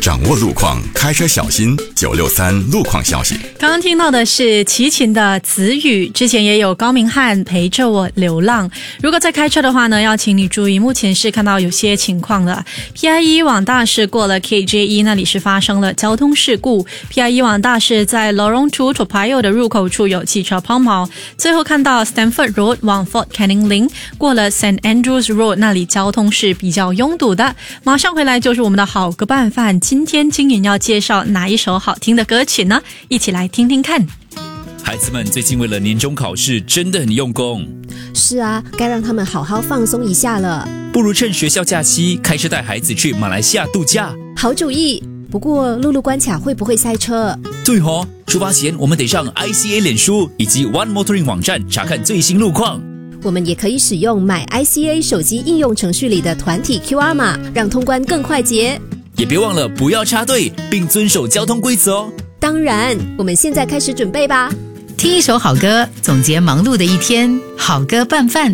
掌握路况，开车小心。963路况消息。 刚刚听到的是齐秦的子语，之前也有高明翰陪着我流浪。如果在开车的话呢，要请你注意，目前是看到有些情况的。PIE 往大市过了 KJ1 那里是发生了交通事故。PIE 往大市在 Lorong 2 Toa Payoh 的入口处有汽车抛锚。最后看到 Stamford Road 往 Fort Canning Link 过了 St Andrews Road 那里交通是比较拥堵的。马上回来就是我们的好歌拌饭，今天金云要介绍哪一首好听的歌曲呢？一起来听听看。 孩子们最近为了年终考试真的很用功。 是啊，该让他们好好放松一下了。 不如趁学校假期开车带孩子去马来西亚度假。 好主意，不过陆路关卡会不会塞车？ 对哦，出发前我们得上 ICA 脸书以及 One Motoring 网站查看最新路况。 我们也可以使用买 ICA 手机应用程序里的团体 QR 码，让通关更快捷。 也别忘了不要插队，并遵守交通规则哦。 当然，我们现在开始准备吧。 听一首好歌，总结忙碌的一天，好歌拌饭。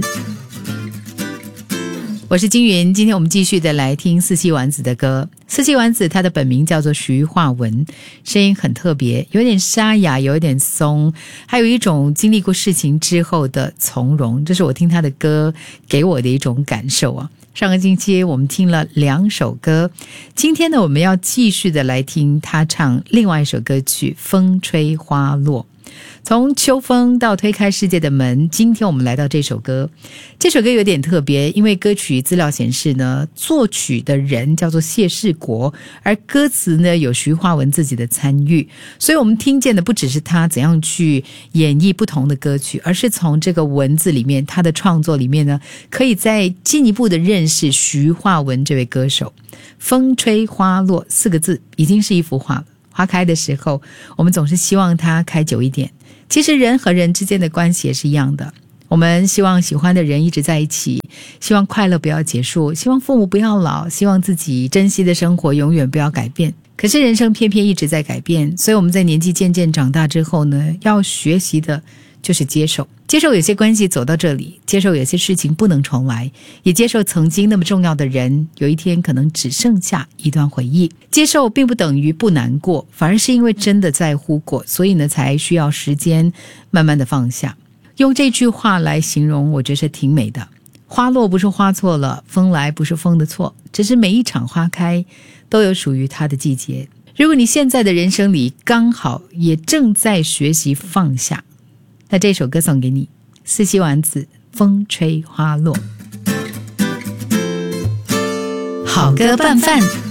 我是金云，今天我们继续的来听四季丸子的歌。四季丸子她的本名叫做徐化文，声音很特别，有点沙哑，有点松，还有一种经历过事情之后的从容，这是我听她的歌给我的一种感受啊。上个星期我们听了2首歌，今天呢我们要继续的来听她唱另外一首歌曲《风吹花落》。从秋风到推开世界的门，今天我们来到这首歌。这首歌有点特别，因为歌曲资料显示呢，作曲的人叫做谢世国，而歌词呢有徐化文自己的参与，所以我们听见的不只是他怎样去演绎不同的歌曲，而是从这个文字里面，他的创作里面呢，可以再进一步的认识徐化文这位歌手。风吹花落4个字已经是一幅画了。花开的时候，我们总是希望它开久一点。其实人和人之间的关系也是一样的，我们希望喜欢的人一直在一起，希望快乐不要结束，希望父母不要老，希望自己珍惜的生活永远不要改变。可是人生偏偏一直在改变，所以我们在年纪渐渐长大之后呢，要学习的就是接受有些关系走到这里，接受有些事情不能重来，也接受曾经那么重要的人有一天可能只剩下一段回忆。接受并不等于不难过，反而是因为真的在乎过，所以呢才需要时间慢慢的放下。用这句话来形容，我觉得是挺美的。花落不是花错了，风来不是风的错，只是每一场花开都有属于它的季节。如果你现在的人生里刚好也正在学习放下，那这首歌送给你，四季丸子，风吹花落。好歌拌饭。